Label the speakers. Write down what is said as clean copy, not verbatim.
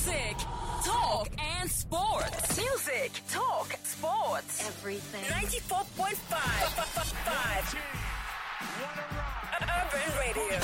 Speaker 1: Music, talk, and sports. Music, talk, sports.
Speaker 2: Everything.
Speaker 1: 94.5. Urban Radio.